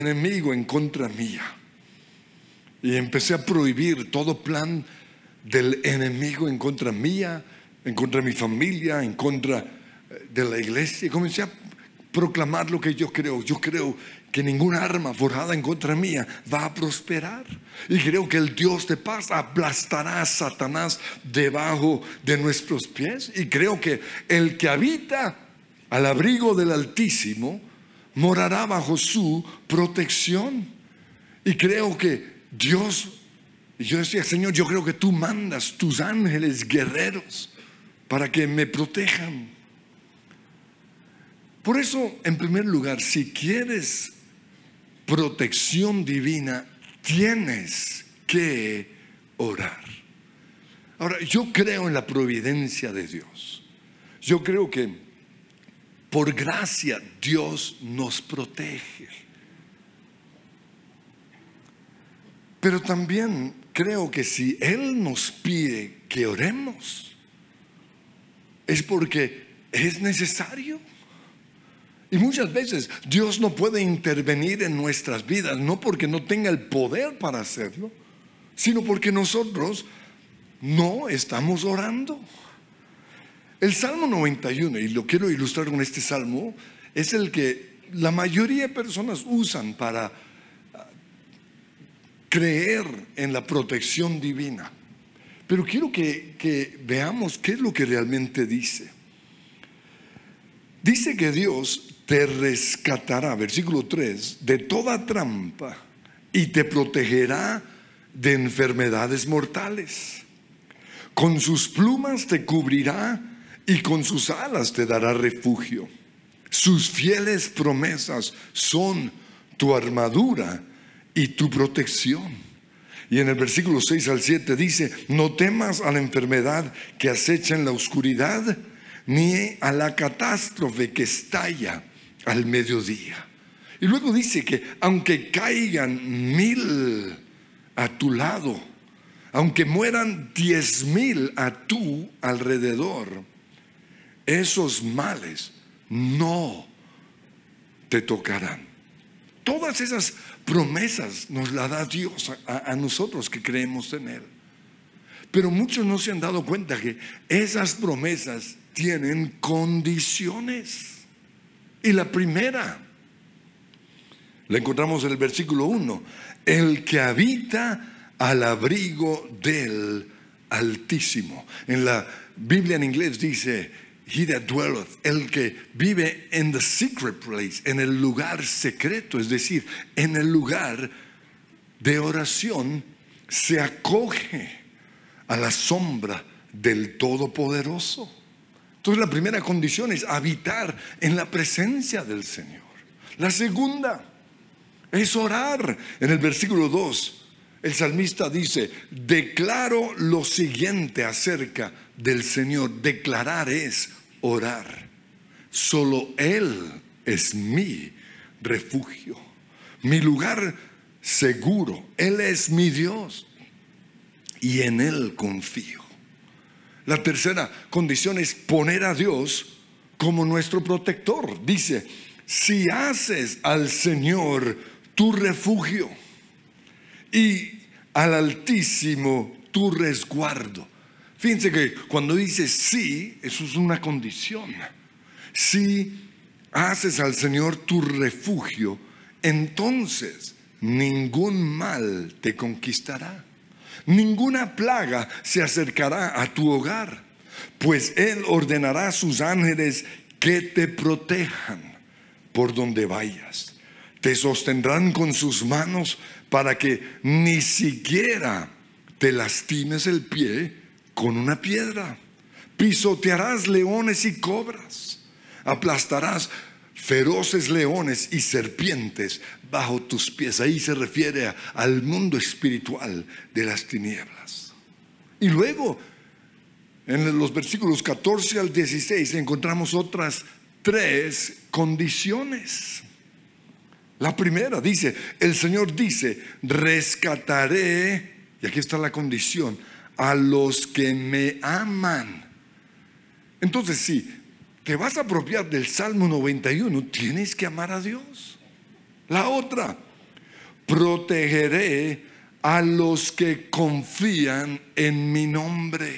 enemigo en contra mía. Y empecé a prohibir todo plan del enemigo en contra mía, en contra de mi familia, en contra de la iglesia. Y comencé a proclamar lo que yo creo. Yo creo que ninguna arma forjada en contra mía va a prosperar. Y creo que el Dios de paz aplastará a Satanás debajo de nuestros pies. Y creo que el que habita al abrigo del Altísimo morará bajo su protección. Y creo que Dios, yo decía, Señor, yo creo que tú mandas tus ángeles guerreros para que me protejan. Por eso, en primer lugar, si quieres protección divina, tienes que orar. Ahora, yo creo en la providencia de Dios. Yo creo que por gracia Dios nos protege. Pero también creo que si Él nos pide que oremos, es porque es necesario. Y muchas veces Dios no puede intervenir en nuestras vidas, no porque no tenga el poder para hacerlo, sino porque nosotros no estamos orando. El Salmo 91, y lo quiero ilustrar con este salmo, es el que la mayoría de personas usan para creer en la protección divina. Pero quiero que veamos qué es lo que realmente dice. Dice que Dios te rescatará, versículo 3, de toda trampa y te protegerá de enfermedades mortales. Con sus plumas te cubrirá y con sus alas te dará refugio. Sus fieles promesas son tu armadura y tu protección. Y en el versículo 6 al 7 dice: no temas a la enfermedad que acecha en la oscuridad, ni a la catástrofe que estalla al mediodía. Y luego dice que aunque caigan 1000 a tu lado, aunque mueran 10,000 a tu alrededor, esos males no te tocarán. Todas esas promesas nos las da Dios a nosotros que creemos en Él. Pero muchos no se han dado cuenta que esas promesas tienen condiciones. Y la primera la encontramos en el versículo 1: el que habita al abrigo del Altísimo. En la Biblia en inglés dice he that dwelleth, el que vive in the secret place, en el lugar secreto, es decir, en el lugar de oración, se acoge a la sombra del Todopoderoso. Entonces la primera condición es habitar en la presencia del Señor. La segunda es orar. En el versículo 2 el salmista dice: declaro lo siguiente acerca del Señor. Declarar es orar. Solo Él es mi refugio, mi lugar seguro. Él es mi Dios y en Él confío. La tercera condición es poner a Dios como nuestro protector. Dice: si haces al Señor tu refugio y al Altísimo tu resguardo. Fíjense que cuando dice sí, eso es una condición. Si haces al Señor tu refugio, entonces ningún mal te conquistará, ninguna plaga se acercará a tu hogar, pues Él ordenará a sus ángeles que te protejan por donde vayas. Te sostendrán con sus manos para que ni siquiera te lastimes el pie con una piedra. Pisotearás leones y cobras, aplastarás feroces leones y serpientes bajo tus pies. Ahí se refiere al mundo espiritual de las tinieblas. Y luego en los versículos 14 al 16 encontramos otras 3 condiciones. La primera dice: el Señor dice, rescataré, y aquí está la condición, a los que me aman. Entonces, si te vas a apropiar del Salmo 91, tienes que amar a Dios. La otra, protegeré a los que confían en mi nombre.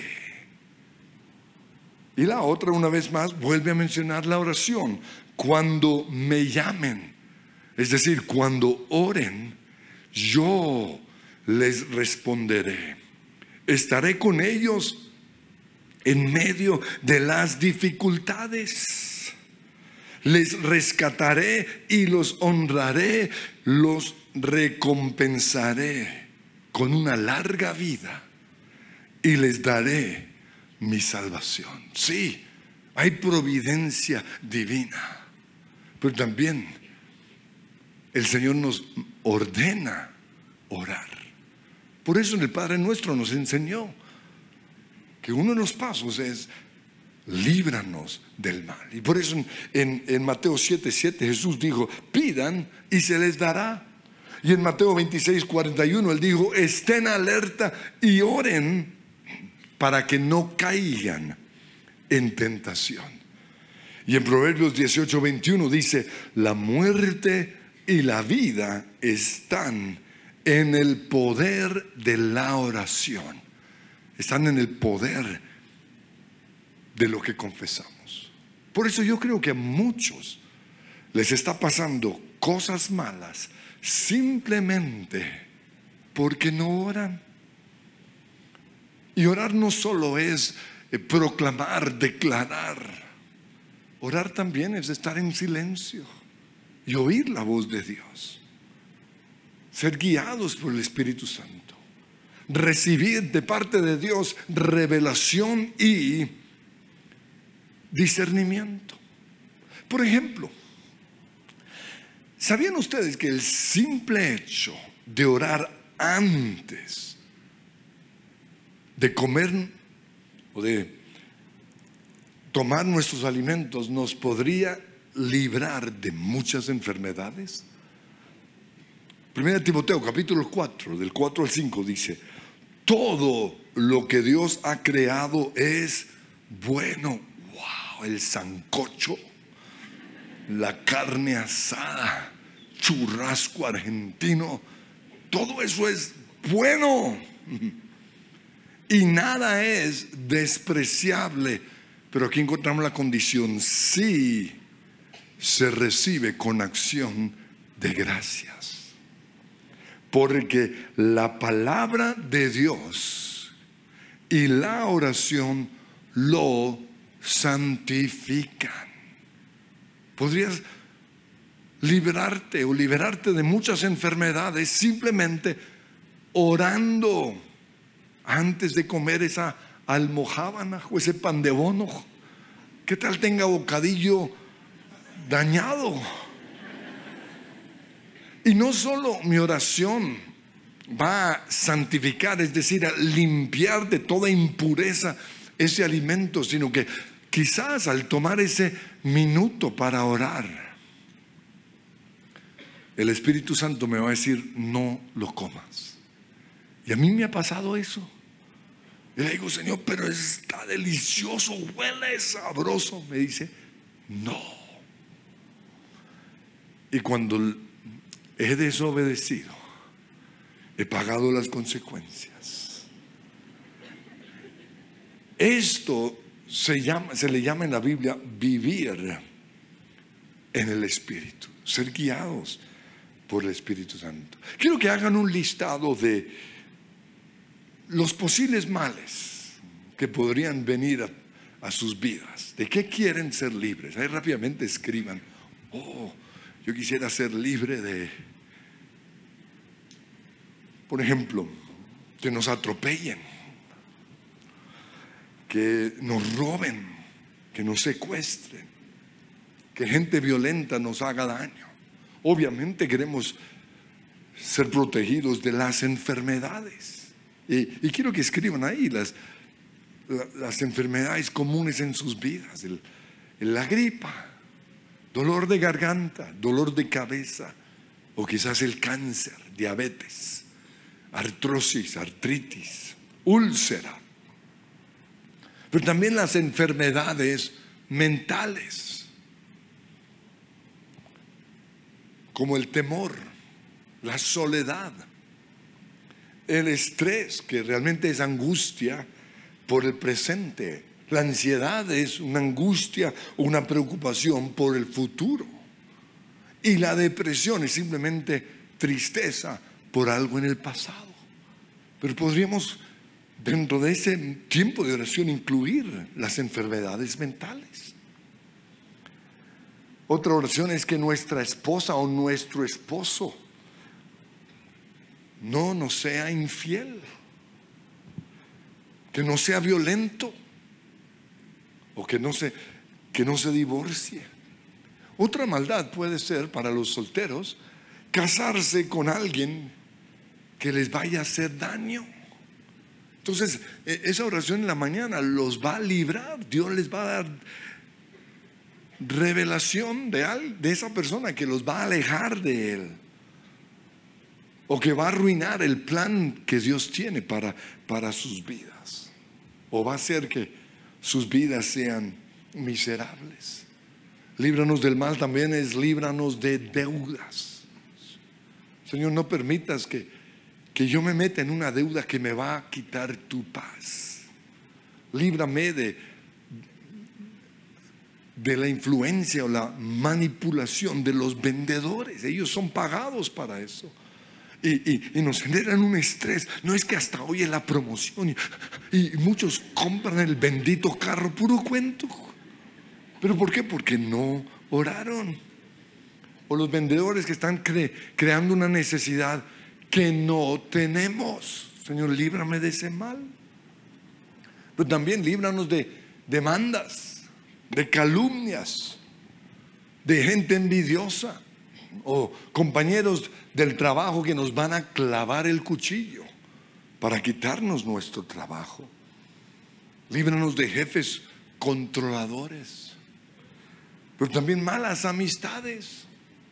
Y la otra, una vez más, vuelve a mencionar la oración. Cuando me llamen, es decir, cuando oren, yo les responderé. Estaré con ellos en medio de las dificultades. Les rescataré y los honraré, los recompensaré con una larga vida y les daré mi salvación. Sí, hay providencia divina, pero también el Señor nos ordena orar. Por eso en el Padre Nuestro nos enseñó que uno de los pasos es: líbranos del mal. Y por eso en Mateo 7:7 Jesús dijo: pidan y se les dará. Y en Mateo 26:41 Él dijo: estén alerta y oren para que no caigan en tentación. Y en Proverbios 18:21 dice: la muerte y la vida están en el poder de la oración. Están en el poder de lo que confesamos. Por eso yo creo que a muchos les está pasando cosas malas simplemente porque no oran. Y orar no solo es proclamar, declarar. Orar también es estar en silencio y oír la voz de Dios, ser guiados por el Espíritu Santo, recibir de parte de Dios revelación y discernimiento. Por ejemplo, ¿sabían ustedes que el simple hecho de orar antes de comer o de tomar nuestros alimentos nos podría librar de muchas enfermedades? 1 Timoteo capítulo 4, del 4 al 5 dice: todo lo que Dios ha creado es bueno. Wow, el sancocho, la carne asada, churrasco argentino, todo eso es bueno. Y nada es despreciable. Pero aquí encontramos la condición: si se recibe con acción de gracias. Porque la palabra de Dios y la oración lo santifican. Podrías librarte o liberarte de muchas enfermedades simplemente orando antes de comer esa almojábana o ese pan de bono. ¿Qué tal tenga bocadillo dañado? Y no solo mi oración va a santificar, es decir, a limpiar de toda impureza ese alimento, sino que quizás al tomar ese minuto para orar, el Espíritu Santo me va a decir: no lo comas. Y a mí me ha pasado eso. Y le digo: Señor, pero está delicioso, huele sabroso. Me dice: no. Y cuando he desobedecido, he pagado las consecuencias. Esto se le llama en la Biblia vivir en el Espíritu, ser guiados por el Espíritu Santo. Quiero que hagan un listado de los posibles males que podrían venir a sus vidas. ¿De qué quieren ser libres? Ahí rápidamente escriban: oh, yo quisiera ser libre de, por ejemplo, que nos atropellen, que nos roben, que nos secuestren, que gente violenta nos haga daño. Obviamente queremos ser protegidos de las enfermedades. Y quiero que escriban ahí las enfermedades comunes en sus vidas: la gripa, dolor de garganta, dolor de cabeza, o quizás el cáncer, diabetes, artrosis, artritis, úlcera. Pero también las enfermedades mentales, como el temor, la soledad, el estrés, que realmente es angustia por el presente. La ansiedad es una angustia, una preocupación por el futuro. Y la depresión es simplemente tristeza por algo en el pasado. Pero podríamos, dentro de ese tiempo de oración, incluir las enfermedades mentales. Otra oración es que nuestra esposa o nuestro esposo no nos sea infiel, que no sea violento, o que no se divorcie. Otra maldad puede ser para los solteros casarse con alguien que les vaya a hacer daño. Entonces esa oración en la mañana los va a librar. Dios les va a dar revelación de esa persona que los va a alejar de Él, o que va a arruinar el plan que Dios tiene para sus vidas, o va a hacer que sus vidas sean miserables. Líbranos del mal también es líbranos de deudas. Señor, no permitas que yo me meta en una deuda que me va a quitar tu paz. Líbrame de la influencia o la manipulación de los vendedores. Ellos son pagados para eso. Y nos generan un estrés. No es que hasta hoy es la promoción y muchos compran el bendito carro, puro cuento. ¿Pero por qué? Porque no oraron. O los vendedores que están creando una necesidad que no tenemos. Señor, líbrame de ese mal. Pero también líbranos de demandas, de calumnias, de gente envidiosa, o compañeros del trabajo que nos van a clavar el cuchillo para quitarnos nuestro trabajo. Líbranos de jefes controladores, pero también malas amistades,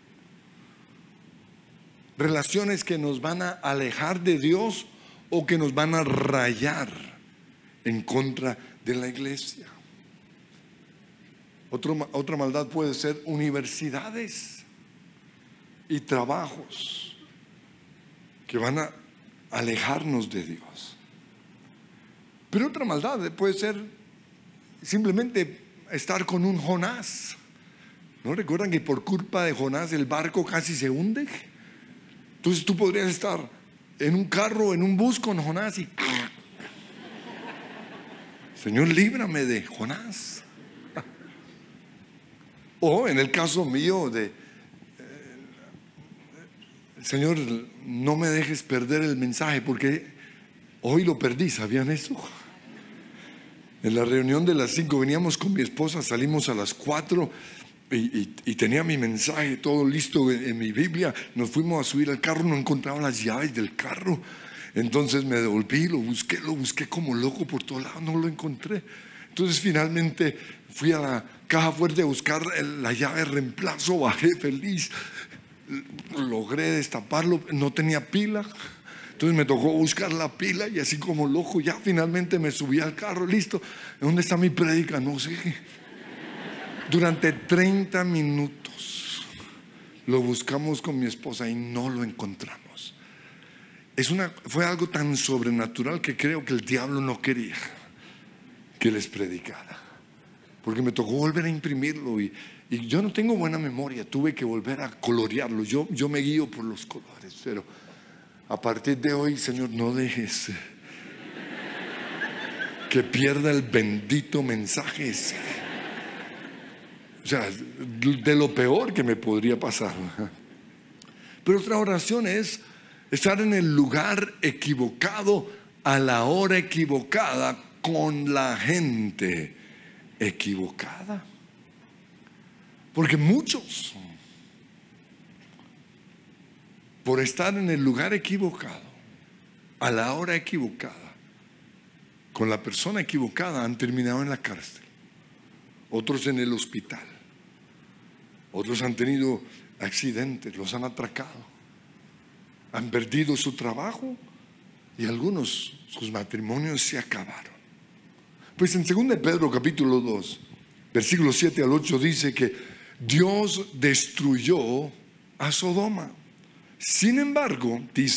relaciones que nos van a alejar de Dios o que nos van a rayar en contra de la iglesia. Otra maldad puede ser universidades y trabajos que van a alejarnos de Dios. Pero otra maldad puede ser simplemente estar con un Jonás. ¿No recuerdan que por culpa de Jonás el barco casi se hunde? Entonces tú podrías estar en un carro, en un bus con Jonás y Señor, líbrame de Jonás. O en el caso mío Señor, no me dejes perder el mensaje, porque hoy lo perdí. ¿Sabían eso? En la reunión de las 5 veníamos con mi esposa, salimos a las 4 y tenía mi mensaje todo listo en mi Biblia. Nos fuimos a subir al carro, no encontraba las llaves del carro. Entonces me devolví, lo busqué como loco por todos lados, no lo encontré. Entonces finalmente fui a la caja fuerte a buscar la llave de reemplazo, bajé feliz. Logré destaparlo, no tenía pila. Entonces me tocó buscar la pila y así como loco ya finalmente me subí al carro. Listo, ¿dónde está mi prédica? No sé. Durante 30 minutos lo buscamos con mi esposa y no lo encontramos. Fue algo tan sobrenatural que creo que el diablo no quería que les predicara, porque me tocó volver a imprimirlo y yo no tengo buena memoria, tuve que volver a colorearlo. Yo me guío por los colores, pero a partir de hoy, Señor, no dejes que pierda el bendito mensaje ese. O sea, de lo peor que me podría pasar. Pero otra oración es estar en el lugar equivocado, a la hora equivocada, con la gente equivocada. Porque muchos, por estar en el lugar equivocado, a la hora equivocada, con la persona equivocada, han terminado en la cárcel. Otros en el hospital. Otros han tenido accidentes, los han atracado, han perdido su trabajo y algunos, sus matrimonios se acabaron. Pues en 2 Pedro capítulo 2, versículos 7 al 8 dice que Dios destruyó a Sodoma. Sin embargo, dice